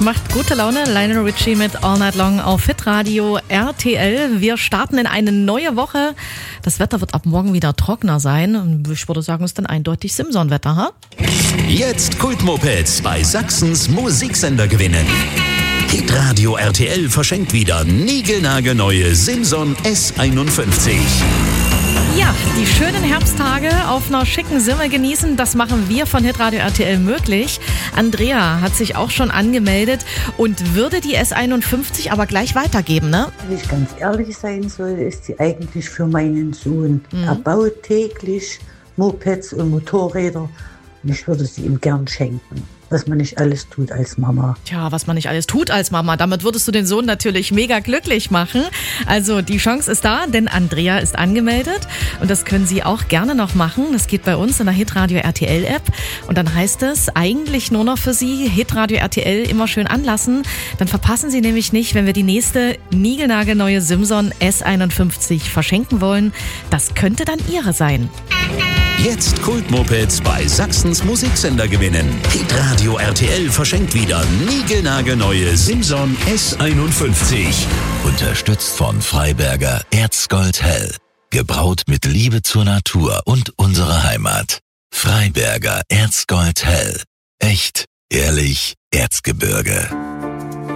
macht gute Laune. Lionel Richie mit All Night Long auf Hitradio RTL. Wir starten in eine neue Woche. Das Wetter wird ab morgen wieder trockener sein. Ich würde sagen, es ist dann eindeutig Simson-Wetter, ha? Jetzt Kultmopeds bei Sachsens Musiksender gewinnen. Hitradio RTL verschenkt wieder niegelnagelneue Simson S51. Ja, die schönen Herbsttage auf einer schicken Simme genießen, das machen wir von Hitradio RTL möglich. Andrea hat sich auch schon angemeldet und würde die S51 aber gleich weitergeben, ne? Wenn ich ganz ehrlich sein soll, ist sie eigentlich für meinen Sohn. Er baut täglich Mopeds und Motorräder und ich würde sie ihm gern schenken. Was man nicht alles tut als Mama. Tja, was man nicht alles tut als Mama. Damit würdest du den Sohn natürlich mega glücklich machen. Also die Chance ist da, denn Andrea ist angemeldet. Und das können Sie auch gerne noch machen. Das geht bei uns in der Hitradio RTL App. Und dann heißt es eigentlich nur noch für Sie, Hitradio RTL immer schön anlassen. Dann verpassen Sie nämlich nicht, wenn wir die nächste niegelnagelneue Simson S51 verschenken wollen. Das könnte dann Ihre sein. Jetzt Kultmopeds bei Sachsens Musiksender gewinnen. Hitradio RTL verschenkt wieder niegelnagelneue Simson S51. Unterstützt von Freiberger Erzgold Hell. Gebraut mit Liebe zur Natur und unserer Heimat. Freiberger Erzgold Hell. Echt, ehrlich, Erzgebirge.